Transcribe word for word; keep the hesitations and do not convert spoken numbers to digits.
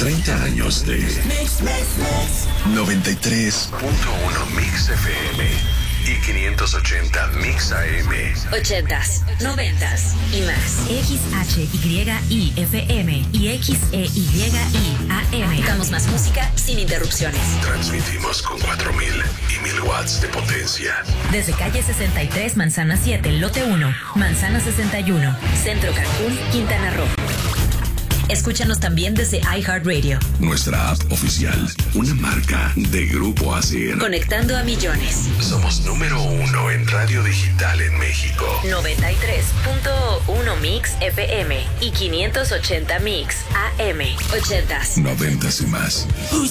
treinta años de Mix, mix, mix. noventa y tres punto uno Mix F M y quinientos ochenta Mix A M. Ochentas, noventas y más. X H Y I F M y X E Y I A M. Damos más música sin interrupciones. Transmitimos con cuatro mil y mil watts de potencia. Desde calle sesenta y tres, Manzana siete, lote uno, Manzana sesenta y uno, Centro Cancún, Quintana Roo. Escúchanos también desde iHeartRadio. Nuestra app oficial, una marca de Grupo Asir. Conectando a millones. Somos número uno en radio digital en México. noventa y tres punto uno Mix F M y quinientos ochenta Mix A M. Ochentas. Noventas y más.